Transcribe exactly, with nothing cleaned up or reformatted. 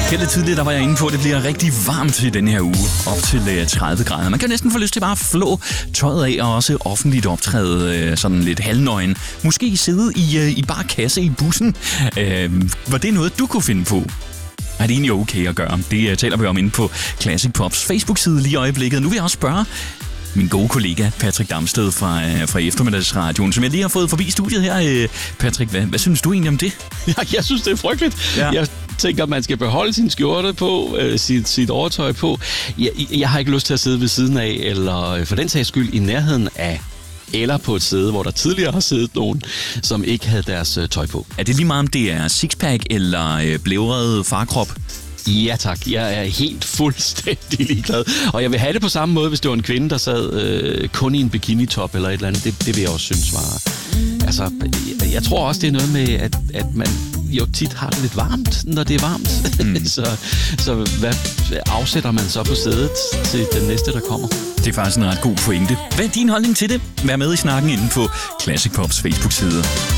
Her lidt tidligt, der var jeg inde på, at det bliver rigtig varmt i denne her uge. Op til tredive grader. Man kan næsten få lyst til bare at flå tøjet af og også offentligt optræde sådan lidt halvnøgen. Måske sidde i, i bare kasse i bussen. Øh, var det noget, du kunne finde på? Er det egentlig okay at gøre? Det taler vi om inde på Classic Pops Facebook-side lige i øjeblikket. Nu vil jeg også spørge min gode kollega Patrick Damsted fra, fra Eftermiddagsradioen, som jeg lige har fået forbi studiet her. Patrick, hvad, hvad synes du egentlig om det? Ja, jeg synes, det er frygteligt. Ja. Jeg tænker, at man skal beholde sin skjorte på, øh, sit, sit overtøj på. Jeg, jeg har ikke lyst til at sidde ved siden af, eller for den sags skyld i nærheden af, eller på et sæde, hvor der tidligere har siddet nogen, som ikke havde deres øh, tøj på. Er det lige meget, om det er sixpack eller øh, blævret farkrop? Ja tak, jeg er helt fuldstændig ligeglad. Og jeg vil have det på samme måde, hvis det var en kvinde, der sad øh, kun i en bikinitop eller et eller andet. Det, det vil jeg også synes var... Altså, jeg, jeg tror også, det er noget med, at, at man jo tit har det lidt varmt, når det er varmt. Mm. så så hvad afsætter man så på sædet til den næste, der kommer? Det er faktisk en ret god pointe. Hvad er din holdning til det? Vær med i snakken inde på Classic Pops Facebook-side.